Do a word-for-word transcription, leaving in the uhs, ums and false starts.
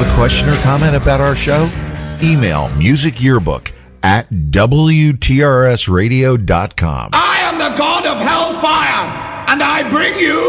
Have a question or comment about our show? Email musicyearbook at W T R S radio dot com. I am the god of hellfire, and I bring you